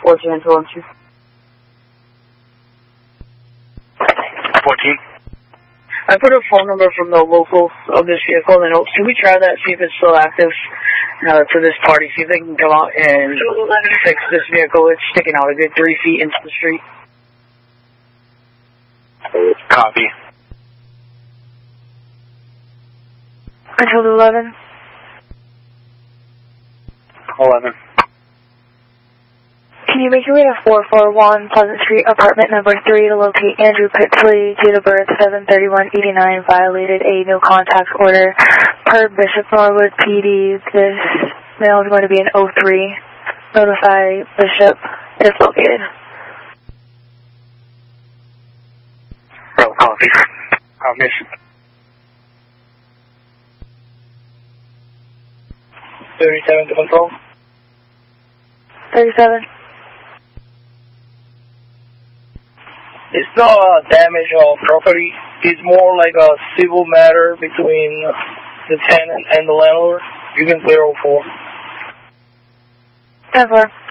14 and 212. 14. I put a phone number from the local of this vehicle in the notes. Can we try that, see if it's still active for this party? See if they can come out and fix this vehicle. It's sticking out a good 3 feet into the street. Copy. Control 11. 11. Can you make your way to 441 Pleasant Street, apartment number 3 to locate Andrew Pitsley, date of birth 7/31/89, violated a no contact order per Bishop Norwood PD. This mail is going to be an 03. Notify Bishop if located. Oh, copy. Mission. 37 to control. 37. It's not damage of property. It's more like a civil matter between the tenant and the landlord. You can clear 04. 10-4.